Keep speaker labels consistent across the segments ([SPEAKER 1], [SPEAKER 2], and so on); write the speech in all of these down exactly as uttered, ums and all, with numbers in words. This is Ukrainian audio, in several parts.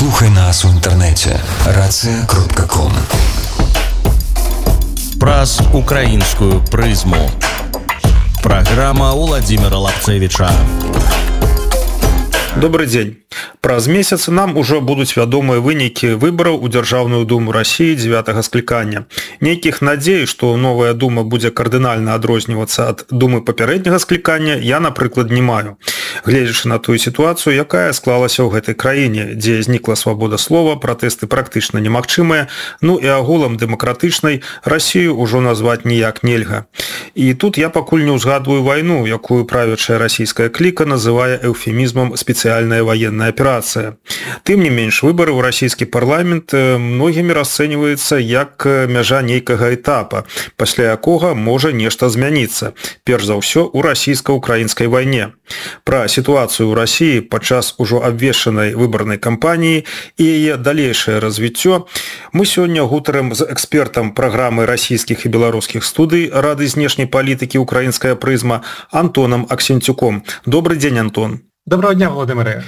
[SPEAKER 1] Слухай нас у інтернеті рація крапка ком.
[SPEAKER 2] Праз украінскую прызму. Праграма Уладзіміра Лапцевіча.
[SPEAKER 3] Добрый дзень. Праз месяц нам ужо будуць вядомыя вынікі выбараў у Дзяржаўную думу Расіі дзевятага склікання. Нейкіх надзей, што новая дума будзе кардынальна адрознівацца ад думы папярэдняга склікання, я, напрыклад, не маю. Гледзячы на тую сітуацыю, якая склалася ў гэтай краіне, дзе знікла свабода слова, пратэсты практычна немагчымыя, ну і агулам дэмакратычнай Расію ўжо назваць ніяк нельга. І тут я пакуль не ўзгадваю вайну, якую правячая расійская кліка называе эўфемізмам спецыяльная ваенная аперацыя. Тым не менш, выбары ў расійскі парламент многімі расцэньваюцца як мяжа нейкага этапа, пасля якога можа нешта змяніцца, перш за ўсё у расійска-украінскай вайне. Пра сітуацыю ў Расіі падчас ужо абвешчанай выбарнай кампаніі і яе далейшае развіццё мы сёння гутарым з экспертам праграмы расійскіх і беларускіх студый Рады знешняй палітыкі «Украінская прызма» Антонам Аксенцюком. Добрый дзень, Антон.
[SPEAKER 4] Доброго дня, Володимире.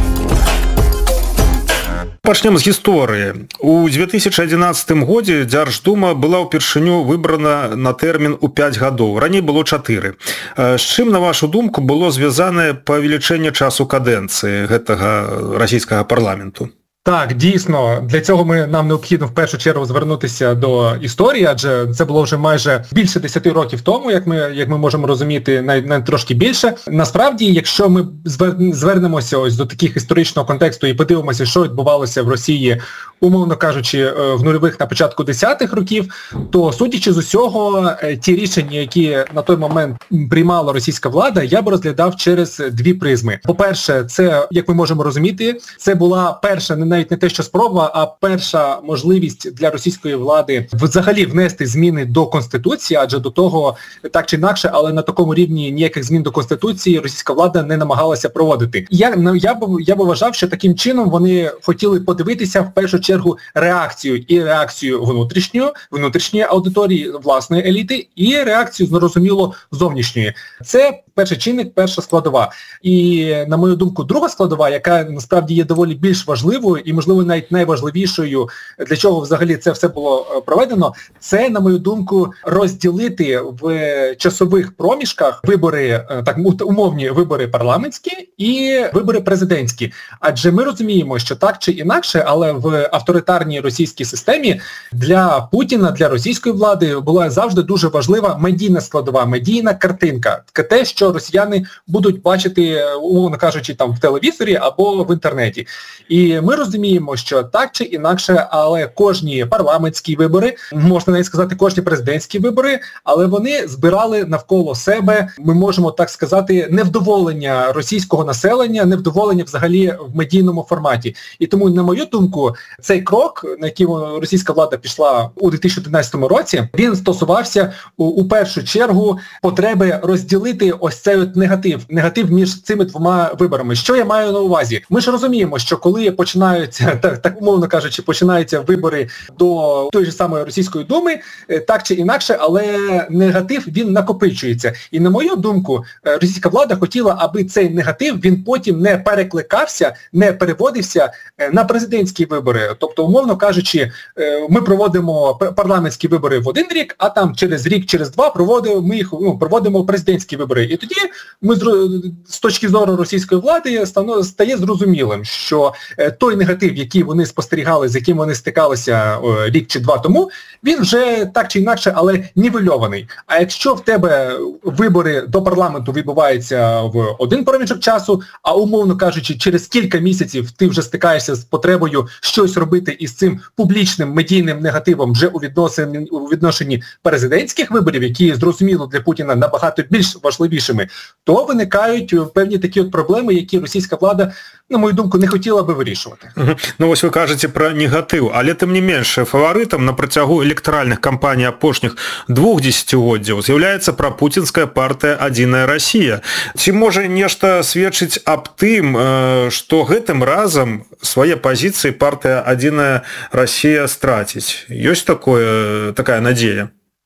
[SPEAKER 3] Пачнем з гісторыі. У дзве тысячы адзінаццатым годзе Дзярждума была ўпершыню выбрана на тэрмін у пяць гадоў. Раней было чатыры. З чым, на вашу думку, было звязанае павелічэнне часу кадэнцыі гэтага расійскага парламенту?
[SPEAKER 4] Так, дійсно, для цього ми, нам необхідно в першу чергу звернутися до історії, адже це було вже майже більше десяти років тому, як ми, як ми можемо розуміти, навіть, навіть трошки більше. Насправді, якщо ми звернемося ось до таких історичного контексту і подивимося, що відбувалося в Росії, умовно кажучи, в нульових на початку десятих років, то, судячи з усього, ті рішення, які на той момент приймала російська влада, я б розглядав через дві призми. По-перше, це, як ми можемо розуміти, це була перша, не навіть не те, що спроба, а перша можливість для російської влади взагалі внести зміни до Конституції, адже до того, так чи інакше, але на такому рівні ніяких змін до Конституції російська влада не намагалася проводити. Я, я, б, я б вважав, що таким чином вони хотіли подивитися в першу чергу реакцію, і реакцію внутрішньої, внутрішньої аудиторії, власної еліти, і реакцію, зрозуміло, зовнішньої. Це перший чинник, перша складова. І, на мою думку, друга складова, яка насправді є доволі більш важливою, і, можливо, навіть найважливішою, для чого взагалі це все було проведено, це, на мою думку, розділити в часових проміжках вибори, так умовні вибори парламентські і вибори президентські. Адже ми розуміємо, що так чи інакше, але в авторитарній російській системі для Путіна, для російської влади була завжди дуже важлива медійна складова, медійна картинка. Те, що росіяни будуть бачити, умовно кажучи, там в телевізорі або в інтернеті. І ми розуміємо, що так чи інакше, але кожні парламентські вибори, можна навіть сказати, кожні президентські вибори, але вони збирали навколо себе, ми можемо так сказати, невдоволення російського населення, невдоволення взагалі в медійному форматі. І тому, на мою думку, цей крок, на який російська влада пішла у дві тисячі одинадцятому році, він стосувався у, у першу чергу потреби розділити ось цей от негатив, негатив між цими двома виборами. Що я маю на увазі? Ми ж розуміємо, що коли починаються, так, так умовно кажучи, починаються вибори до тої ж самої Російської Думи, так чи інакше, але негатив, він накопичується. І, на мою думку, російська влада хотіла, аби цей негатив, він потім не перекликався, не переводився на президентські вибори. Тобто, умовно кажучи, ми проводимо парламентські вибори в один рік, а там через рік, через два проводимо, ми їх, ну, проводимо президентські вибори. І тоді ми з точки зору російської влади стає зрозумілим, що той негатив, який вони спостерігали, з яким вони стикалися о, рік чи два тому, він вже так чи інакше, але нівельований. А якщо в тебе вибори до парламенту відбуваються в один проміжок часу, а умовно кажучи, через кілька місяців ти вже стикаєшся з потребою щось робити із цим публічним медійним негативом вже у відношенні, у відношенні президентських виборів, які, зрозуміло, для Путіна набагато більш важливішими, то виникають певні такі от проблеми, які російська влада, на мою думку, не хотіла би вирішувати.
[SPEAKER 3] Угу. Ну, ось ви кажете про негатив, але тим не менш, фаворитом на працягу электоральных кампаній апошніх двух десятигоддзяў з'яўляецца прапуцінская партыя «Адзіная Расія». Ці можа нешта сведчыць аб тым, што гэтым разам свае пазіцыі партыя «Адзіная Расія» страціць? Ёсць такое, такая надзея?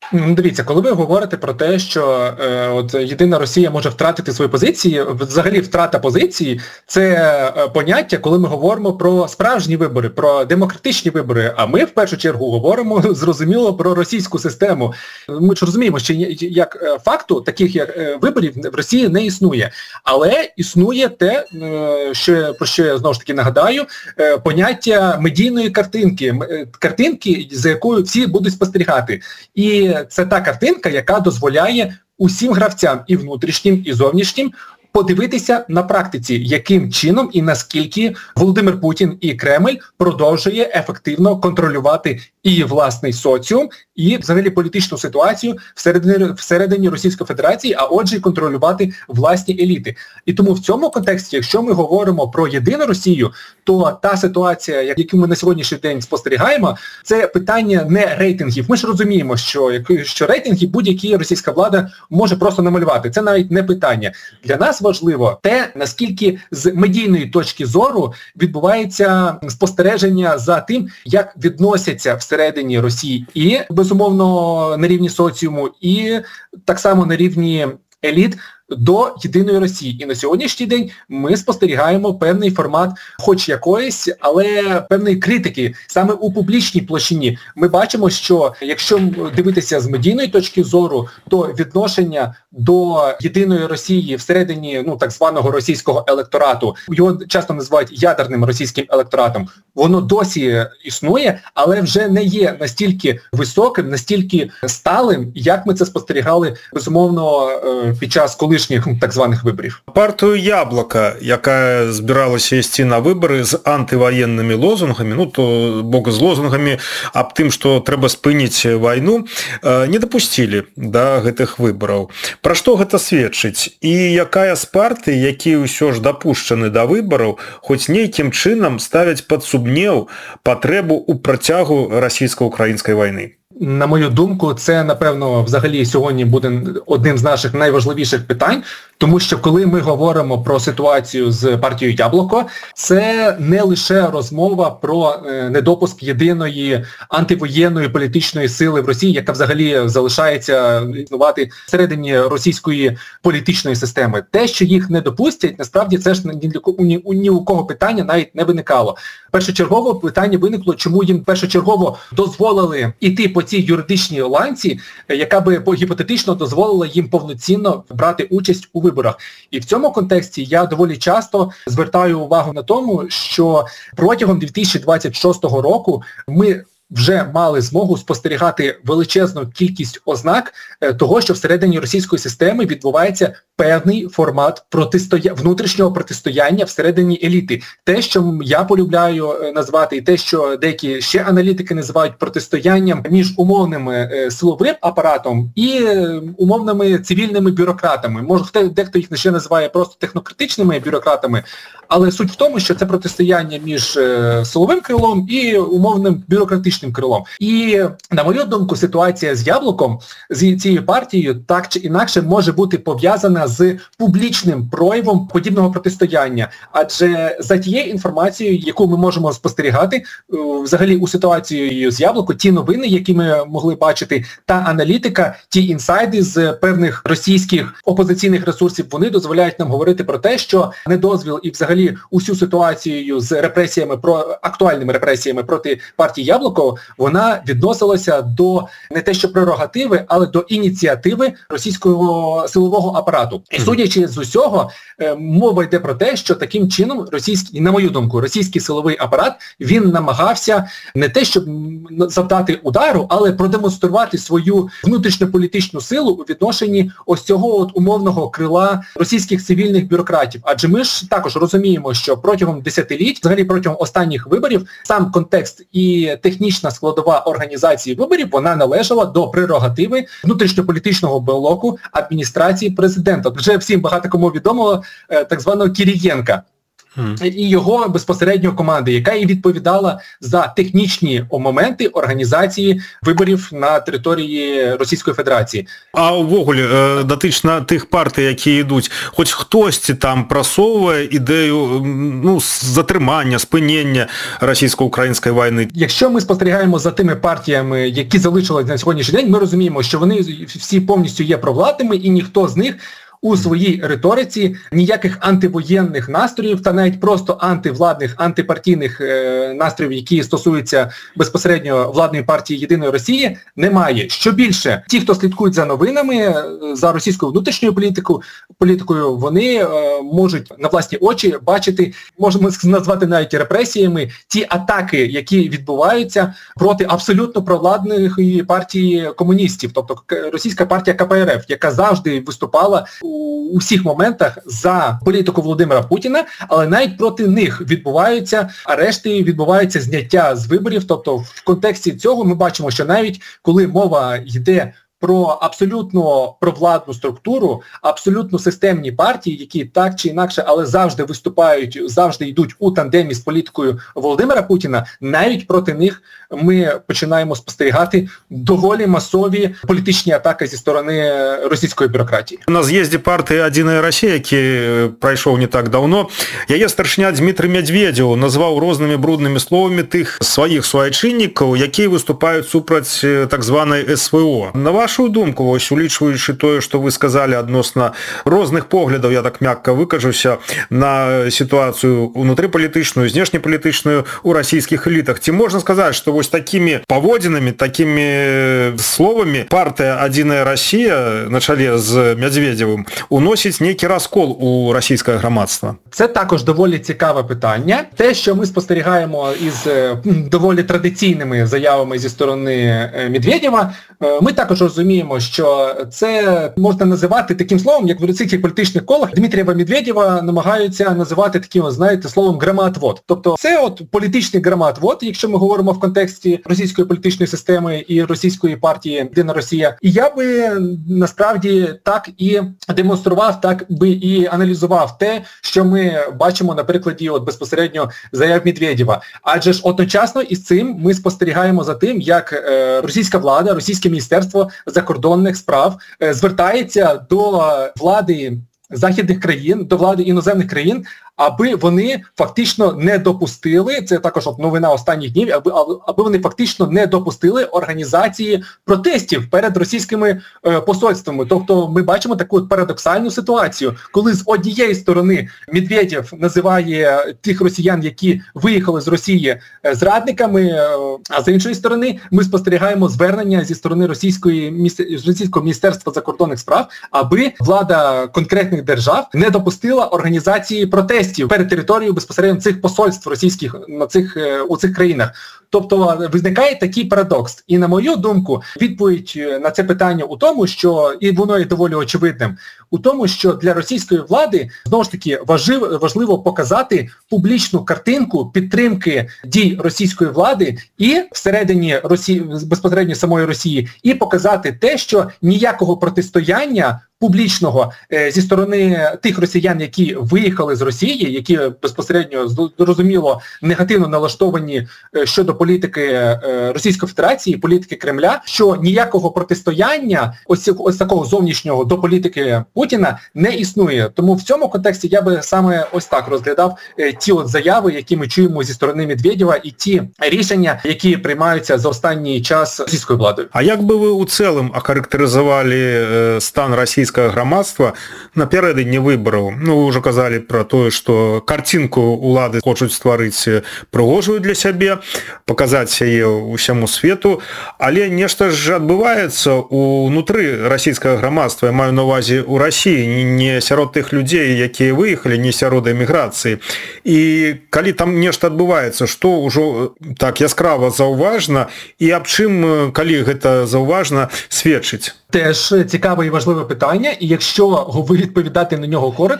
[SPEAKER 4] Дивіться, коли ви говорите про те, що е, от єдина Росія може втратити свої позиції, взагалі втрата позиції – це е, поняття, коли ми говоримо про справжні вибори, про демократичні вибори, а ми в першу чергу говоримо, зрозуміло, про російську систему. Ми ж розуміємо, що як е, факту таких як е, виборів в Росії не існує, але існує те, е, що, про що я знову ж таки нагадаю, е, поняття медійної картинки, е, картинки, за якою всі будуть спостерігати. І це та картинка, яка дозволяє усім гравцям, і внутрішнім, і зовнішнім, подивитися на практиці, яким чином і наскільки Володимир Путін і Кремль продовжує ефективно контролювати і власний соціум, і взагалі політичну ситуацію всередині, всередині Російської Федерації, а отже й контролювати власні еліти. І тому в цьому контексті, якщо ми говоримо про єдину Росію, то та ситуація, яку ми на сьогоднішній день спостерігаємо, це питання не рейтингів. Ми ж розуміємо, що, що рейтинги будь-які російська влада може просто намалювати. Це навіть не питання. Для нас важливо те, наскільки з медійної точки зору відбувається спостереження за тим, як відносяться всередині Росії і, безумовно, на рівні соціуму, і так само на рівні еліт до єдиної Росії. І на сьогоднішній день ми спостерігаємо певний формат хоч якоїсь, але певної критики саме у публічній площині. Ми бачимо, що якщо дивитися з медійної точки зору, то відношення до єдиної Росії всередині, ну, так званого російського електорату, його часто називають ядерним російським електоратом, воно досі існує, але вже не є настільки високим, настільки сталим, як ми це спостерігали, безумовно, під час колишніх так званих виборів.
[SPEAKER 3] Партію «Яблоко», яка збиралася ісці на вибори з антивоєнними лозунгами, ну, то бок з лозунгами аб тым, што трэба спыніць вайну, не дапусцілі да гэтых выбараў. Пра што гэта сведчыць? І якая з партый, якія ўсё ж дапушчаны да выбараў, хоць нейкім чынам ставяць пад сумнеў патрэбу ў працягу расійска-украінскай вайны?
[SPEAKER 4] На мою думку, це, напевно, взагалі сьогодні буде одним з наших найважливіших питань, тому що коли ми говоримо про ситуацію з партією «Яблоко», це не лише розмова про недопуск єдиної антивоєнної політичної сили в Росії, яка взагалі залишається існувати всередині російської політичної системи. Те, що їх не допустять, насправді це ж ні, ні, ні у кого питання навіть не виникало. Першочергово питання виникло, чому їм першочергово дозволили іти по цій юридичній ланці, яка би гіпотетично дозволила їм повноцінно брати участь у виборах. І в цьому контексті я доволі часто звертаю увагу на тому, що протягом дві тисячі двадцять шостого року ми вже мали змогу спостерігати величезну кількість ознак того, що всередині російської системи відбувається певний формат протистоя... внутрішнього протистояння всередині еліти. Те, що я полюбляю назвати, і те, що деякі ще аналітики називають протистоянням між умовним силовим апаратом і умовними цивільними бюрократами. Може, дехто їх ще називає просто технократичними бюрократами, але суть в тому, що це протистояння між силовим крилом і умовним бюрократичним крилом. І, на мою думку, ситуація з «Яблоком», з цією партією, так чи інакше може бути пов'язана з публічним проявом подібного протистояння. Адже за тією інформацією, яку ми можемо спостерігати, взагалі у ситуації з «Яблоко», ті новини, які ми могли бачити, та аналітика, ті інсайди з певних російських опозиційних ресурсів, вони дозволяють нам говорити про те, що недозвіл і взагалі усю ситуацію з репресіями, про актуальними репресіями проти партії «Яблоко», вона відносилася до не те що прерогативи, але до ініціативи російського силового апарату. І судячи з усього, мова йде про те, що таким чином російський, на мою думку, російський силовий апарат, він намагався не те, щоб завдати удару, але продемонструвати свою внутрішньополітичну силу у відношенні ось цього от умовного крила російських цивільних бюрократів. Адже ми ж також розуміємо, що протягом десятиліть, взагалі протягом останніх виборів, сам контекст і технічна складова організації виборів, вона належала до прерогативи внутрішньополітичного блоку адміністрації президента. Вже всім багато кому відомо так званого Кирієнка. mm. і його безпосередньо команди, яка і відповідала за технічні моменти організації виборів на території Російської Федерації.
[SPEAKER 3] А увогуле, датычна тих партій, які йдуть, хоч хтось там просовує ідею ну, затримання, спинення російсько-української війни?
[SPEAKER 4] Якщо ми спостерігаємо за тими партіями, які залишились на сьогоднішній день, ми розуміємо, що вони всі повністю є провладними і ніхто з них у своїй риториці ніяких антивоєнних настроїв та навіть просто антивладних, антипартійних е, настроїв, які стосуються безпосередньо владної партії Єдиної Росії, немає. Що більше, ті, хто слідкують за новинами, за російською внутрішньою політикою, політикою вони е, можуть на власні очі бачити, можемо назвати навіть репресіями, ті атаки, які відбуваються проти абсолютно провладної партії комуністів, тобто російська партія ка пе ер еф, яка завжди виступала у всіх моментах за політику Володимира Путіна, але навіть проти них відбуваються арешти, відбувається зняття з виборів. Тобто в контексті цього ми бачимо, що навіть коли мова йде про абсолютно провладну структуру, абсолютно системні партії, які так чи інакше, але завжди виступають, завжди йдуть у тандемі з політикою Володимира Путіна, навіть проти них ми починаємо спостерігати доволі масові політичні атаки зі сторони російської бюрократії.
[SPEAKER 3] На з'їзді партії «Одиная Росія», який пройшов не так давно, яе старшиня Дмитрий Медведев назвав розними брудними словами тих своїх суайчинників, які виступають супраць так званої ес ве о. На вашу думку, ось улічваючи те, що ви сказали відносно різних поглядів, я так м'яко викажуся, на ситуацію внутріполітичну, знешнеполітичну у російських елітах, ці можна сказати, що ось такими поводинами, такими словами партія «Одиная Росія» на чолі з Медведєвим уносить некий розкол у російське громадство?
[SPEAKER 4] Це також доволі цікаве питання. Те, що ми спостерігаємо із доволі традиційними заявами зі сторони Медведєва, ми також розуміємо, що це можна називати таким словом, як в російських політичних колах Дмитрія Медведєва намагаються називати таким, знаєте, словом громоотвод. Тобто це от політичний громоотвод, якщо ми говоримо в контексті російської політичної системи і російської партії «Єдина Росія». І я би насправді так і демонстрував, так би і аналізував те, що ми бачимо на прикладі от безпосередньо заяв Медведєва. Адже ж одночасно із цим ми спостерігаємо за тим, як е, російська влада, російське міністерство закордонних справ е, звертається до влади західних країн, до влади іноземних країн, аби вони фактично не допустили, це також от новина останніх днів, аби, аби вони фактично не допустили організації протестів перед російськими е, посольствами. Тобто ми бачимо таку от парадоксальну ситуацію, коли з однієї сторони Медведєв називає тих росіян, які виїхали з Росії, е, зрадниками, е, а з іншої сторони ми спостерігаємо звернення зі сторони російської, російського міністерства закордонних справ, аби влада конкретних держав не допустила організації протестів перед територією безпосередньо цих посольств російських на цих, у цих країнах. Тобто виникає такий парадокс. І на мою думку, відповідь на це питання у тому, що, і воно є доволі очевидним, у тому, що для російської влади, знову ж таки, важливо, важливо показати публічну картинку підтримки дій російської влади і всередині Росії, безпосередньо самої Росії, і показати те, що ніякого протистояння публічного е, зі сторони тих росіян, які виїхали з Росії, які безпосередньо, зрозуміло, негативно налаштовані е, щодо політики е, Російської Федерації, політики Кремля, що ніякого протистояння ось, ось такого зовнішнього до політики Путіна не існує. Тому в цьому контексті я би саме ось так розглядав е, ті от заяви, які ми чуємо зі сторони Медведєва, і ті рішення, які приймаються за останній час російською владою.
[SPEAKER 3] А як би ви у цілому охарактеризували е, стан російського громадства напередодні виборів? Ну, ви вже казали про те, що картинку улады хочуть створити пригожую для себе, показати її усьому світу, але нешта ж відбувається унутрі російського громадства, я маю на увазі у Росії, не сярод тих людей, які виїхали, не сярод еміграції. І коли там нешта відбувається, що вже так яскраво зауважено, і об чим, коли це зауважено, свідчить?
[SPEAKER 4] Теж цікаве і важливе питання, і якщо ви відповідати на нього коротко,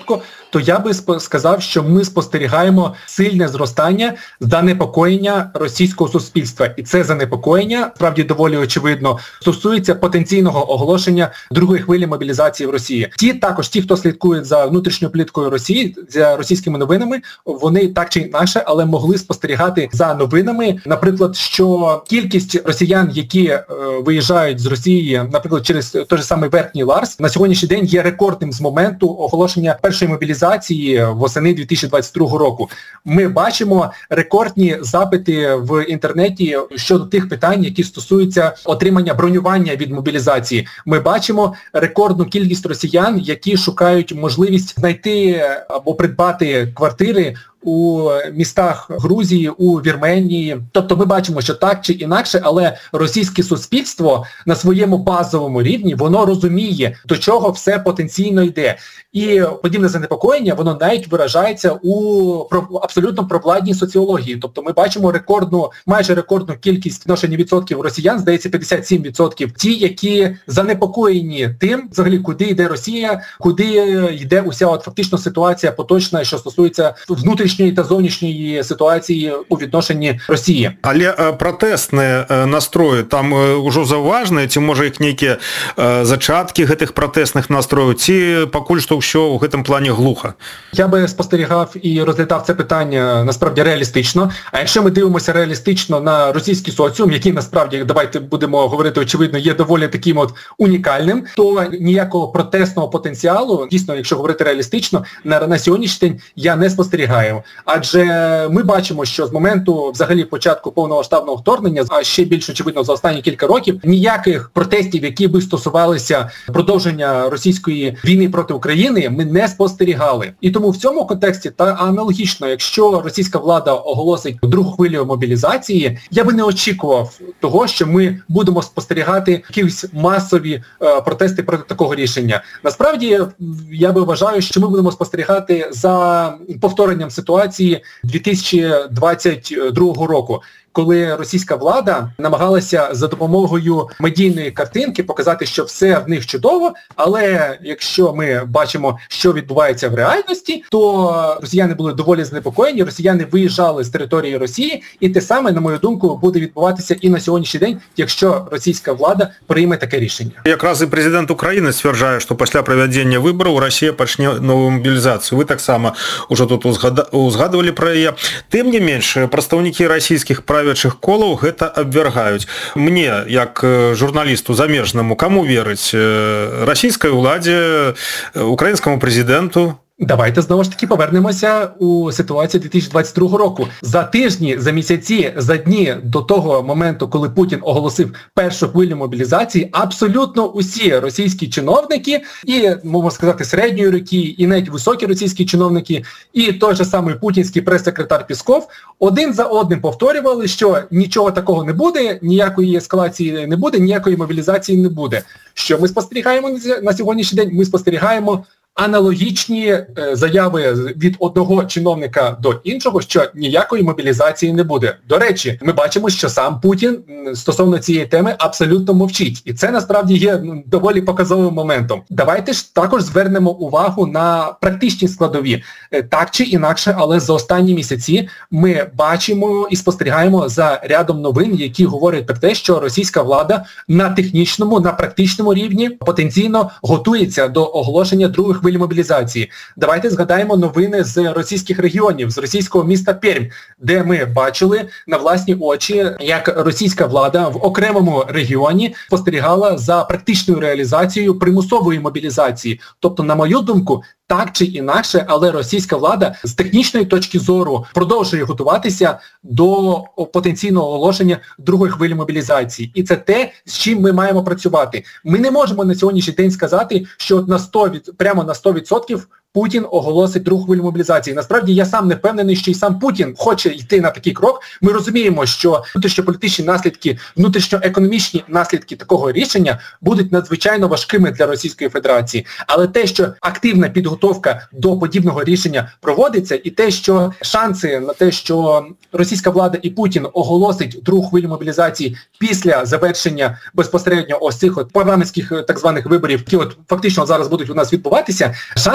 [SPEAKER 4] то я би сказав, що ми спостерігаємо сильне зростання занепокоєння російського суспільства. І це занепокоєння, справді доволі очевидно, стосується потенційного оголошення другої хвилі мобілізації в Росії. Ті також, ті, хто слідкує за внутрішньою політикою Росії, за російськими новинами, вони так чи інакше, але могли спостерігати за новинами, наприклад, що кількість росіян, які е, виїжджають з Росії, наприклад, через той же самий Верхній Ларс, на сьогоднішній день є рекордним з моменту оголошення першої мобілізації восени дві тисячі двадцять другого року. Ми бачимо рекордні запити в інтернеті щодо тих питань, які стосуються отримання бронювання від мобілізації. Ми бачимо рекордну кількість росіян, які шукають можливість знайти або придбати квартири у містах Грузії, у Вірменії. Тобто ми бачимо, що так чи інакше, але російське суспільство на своєму базовому рівні, воно розуміє, до чого все потенційно йде. І подібне занепокоєння, воно навіть виражається у абсолютно провладній соціології. Тобто ми бачимо рекордну, майже рекордну кількість відношення відсотків росіян, здається, п'ятдесят сім відсотків, ті, які занепокоєні тим, взагалі, куди йде Росія, куди йде уся от фактично ситуація поточна, що стосується внутрішньої та зовнішньої ситуації у відношенні Росії.
[SPEAKER 3] Але протестні настрої там уже заўважныя, ці можа іх нейкія зачаткі гэтых протестних настроїв, ці пакуль што ўсё ў гэтым плане глуха?
[SPEAKER 4] Я би спостерігав і розглядав це питання насправді реалістично. А якщо ми дивимося реалістично на російський соціум, який насправді, давайте будемо говорити очевидно, є доволі таким от унікальним, то ніякого протестного потенціалу, дійсно, якщо говорити реалістично, на, на сьогоднішній день я не спостерігаю. Адже ми бачимо, що з моменту взагалі початку повномасштабного вторгнення, а ще більш очевидно за останні кілька років, ніяких протестів, які би стосувалися продовження російської війни проти України, ми не спостерігали. І тому в цьому контексті, та аналогічно, якщо російська влада оголосить другу хвилю мобілізації, я би не очікував того, що ми будемо спостерігати якісь масові е, протести проти такого рішення. Насправді, я би вважаю, що ми будемо спостерігати за повторенням ситуації дві тисячі двадцять другого року, коли російська влада намагалася за допомогою медійної картинки показати, що все в них чудово, але якщо ми бачимо, що відбувається в реальності, то росіяни були доволі занепокоєні, росіяни виїжджали з території Росії, і те саме, на мою думку, буде відбуватися і на сьогоднішній день, якщо російська влада прийме таке рішення.
[SPEAKER 3] Якраз і президент України стверджує, що після проведення виборів Росія почне нову мобілізацію. Ви так само вже тут узгадували про її. Тим не менш, представники російських правительств правячих колаў гэта абвяргаюць. Мне, як журналісту замежнаму, каму верыць? Расійскай уладзе, украінскаму прэзідэнту?
[SPEAKER 4] Давайте знову ж таки повернемося у ситуацію дві тисячі двадцять другого року. За тижні, за місяці, за дні до того моменту, коли Путін оголосив першу хвилю мобілізації, абсолютно усі російські чиновники, і, можна сказати, середньої руки, і навіть високі російські чиновники, і той же самий путінський прес-секретар Пісков один за одним повторювали, що нічого такого не буде, ніякої ескалації не буде, ніякої мобілізації не буде. Що ми спостерігаємо на сьогоднішній день? Ми спостерігаємо аналогічні е, заяви від одного чиновника до іншого, що ніякої мобілізації не буде. До речі, ми бачимо, що сам Путін стосовно цієї теми абсолютно мовчить. І це насправді є доволі показовим моментом. Давайте ж також звернемо увагу на практичні складові. Е, так чи інакше, але за останні місяці ми бачимо і спостерігаємо за рядом новин, які говорять про те, що російська влада на технічному, на практичному рівні потенційно готується до оголошення других хвилі мобілізації. Давайте згадаємо новини з російських регіонів, з російського міста Пермь, де ми бачили на власні очі, як російська влада в окремому регіоні спостерігала за практичною реалізацією примусової мобілізації. Тобто, на мою думку, так чи інакше, але російська влада з технічної точки зору продовжує готуватися до потенційного оголошення другої хвилі мобілізації. І це те, з чим ми маємо працювати. Ми не можемо на сьогоднішній день сказати, що на сто, прямо на сто відсотків Путін оголосить другу хвилю мобілізації. Насправді, я сам не впевнений, що і сам Путін хоче йти на такий крок. Ми розуміємо, що внутрішньополітичні наслідки, внутрішньоекономічні наслідки такого рішення будуть надзвичайно важкими для Російської Федерації. Але те, що активна підготовка до подібного рішення проводиться, і те, що шанси на те, що російська влада і Путін оголосить другу хвилю мобілізації після завершення безпосередньо ось цих от парламентських так званих виборів, які от фактично зараз будуть у нас відбуватися, шанси на це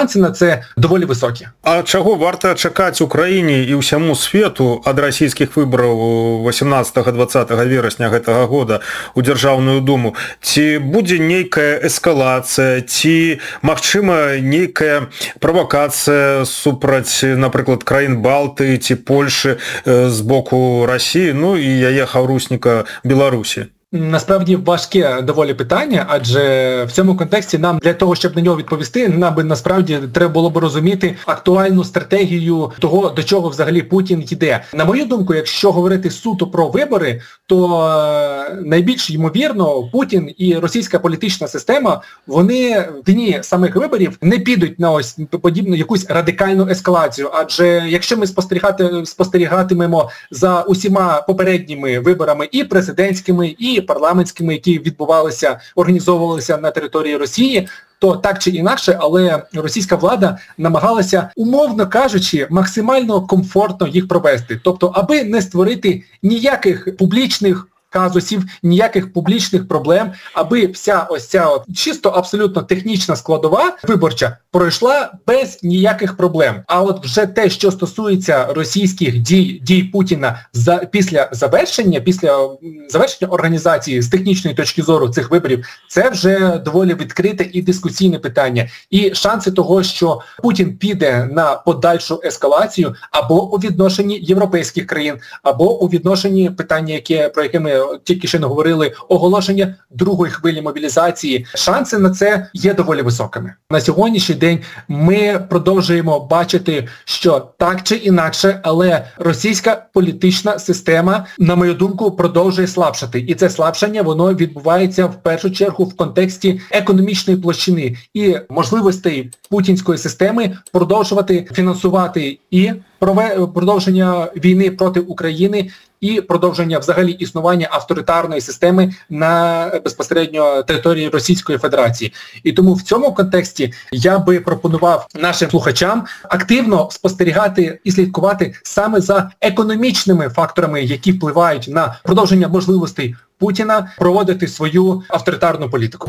[SPEAKER 4] шансы доволі высокие.
[SPEAKER 3] А чаго варта чакаць Украіне і ўсяму свету ад расійскіх выбараў восемнадцатага-двадцатага верасня гэтага года у Дзяржаўную думу? Ці будзе нейкая эскалацыя, ці, магчыма, нейкая правакацыя супраць, напрыклад, краін Балты ці Польшы з боку Расіі, ну і яе хаўрусніка Білорусі?
[SPEAKER 4] Насправді важке доволі питання, адже в цьому контексті нам для того, щоб на нього відповісти, нам би насправді треба було б розуміти актуальну стратегію того, до чого взагалі Путін йде. На мою думку, якщо говорити суто про вибори, то найбільш ймовірно Путін і російська політична система, вони в дні самих виборів не підуть на ось подібну якусь радикальну ескалацію. Адже якщо ми спостерігати, спостерігатимемо за усіма попередніми виборами і президентськими, і парламентськими, які відбувалися, організовувалися на території Росії, то так чи інакше, але російська влада намагалася, умовно кажучи, максимально комфортно їх провести. Тобто, аби не створити ніяких публічних казусів, ніяких публічних проблем, аби вся ось ця от чисто абсолютно технічна складова виборча пройшла без ніяких проблем. А от вже те, що стосується російських дій, дій Путіна за, після завершення, після завершення організації з технічної точки зору цих виборів, це вже доволі відкрите і дискусійне питання. І шанси того, що Путін піде на подальшу ескалацію або у відношенні європейських країн, або у відношенні питання, яке, про яке ми тільки що не говорили, оголошення другої хвилі мобілізації. Шанси на це є доволі високими. На сьогоднішній день ми продовжуємо бачити, що так чи інакше, але російська політична система, на мою думку, продовжує слабшати. І це слабшання, воно відбувається в першу чергу в контексті економічної площини і можливостей путінської системи продовжувати фінансувати і продовження війни проти України, і продовження взагалі існування авторитарної системи на безпосередньо території Російської Федерації. І тому в цьому контексті я би пропонував нашим слухачам активно спостерігати і слідкувати саме за економічними факторами, які впливають на продовження можливостей Путіна проводити свою авторитарну політику.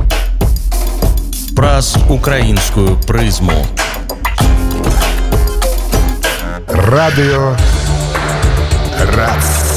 [SPEAKER 2] Праз українську призму.
[SPEAKER 5] Радіо РАЦ.